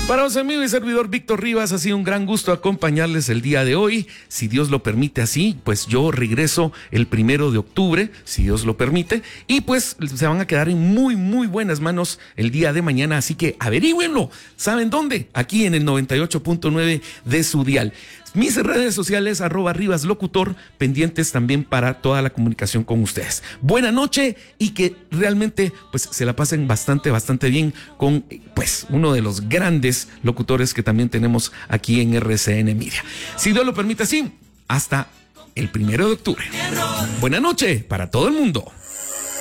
Para un amigo y servidor Víctor Rivas, ha sido un gran gusto acompañarles el día de hoy. Si Dios lo permite así, pues yo regreso el 1 de octubre, si Dios lo permite, y pues se van a quedar en muy, muy buenas manos el día de mañana, así que averígüenlo. ¿Saben dónde? Aquí en el 98.9 de su dial. Mis redes sociales, @RivasLocutor, pendientes también para toda la comunicación con ustedes. Buena noche y que realmente pues se la pasen bastante bien con pues uno de los grandes locutores que también tenemos aquí en RCN Media. Si Dios lo permite así, hasta el 1 de octubre. Buena noche para todo el mundo.